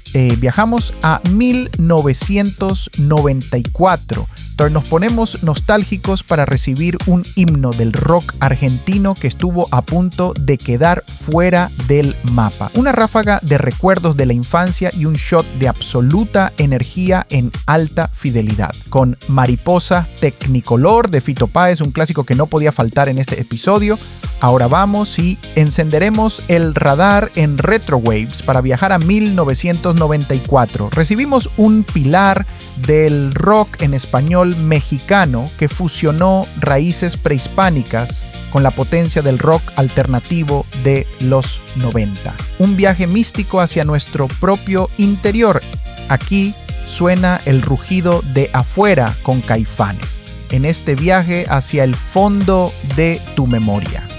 viajamos a 1994. Nos ponemos nostálgicos para recibir un himno del rock argentino que estuvo a punto de quedar fuera del mapa. Una ráfaga de recuerdos de la infancia y un shot de absoluta energía en alta fidelidad. Con Mariposa Technicolor de Fito Páez, un clásico que no podía faltar en este episodio. Ahora vamos y encenderemos el radar en Retrowaves para viajar a 1994. Recibimos un pilar del rock en español mexicano que fusionó raíces prehispánicas con la potencia del rock alternativo de los 90. Un viaje místico hacia nuestro propio interior. Aquí suena el rugido de Afuera con Caifanes. En este viaje hacia el fondo de tu memoria.